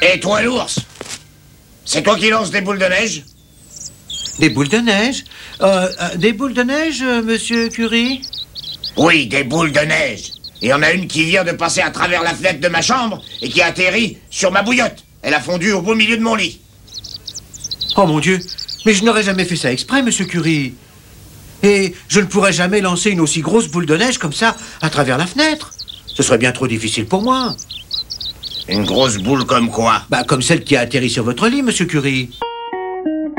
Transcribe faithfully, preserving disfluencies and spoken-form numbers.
Et toi, l'ours? C'est toi qui lances des boules de neige? Des boules de neige euh, euh, Des boules de neige, euh, monsieur Curie? Oui, des boules de neige. Et il y en a une qui vient de passer à travers la fenêtre de ma chambre et qui a atterri sur ma bouillotte. Elle a fondu au beau milieu de mon lit. Oh mon Dieu, mais je n'aurais jamais fait ça exprès, monsieur Curie. Et je ne pourrais jamais lancer une aussi grosse boule de neige comme ça à travers la fenêtre. Ce serait bien trop difficile pour moi. Une grosse boule comme quoi? Bah, comme celle qui a atterri sur votre lit, monsieur Curie.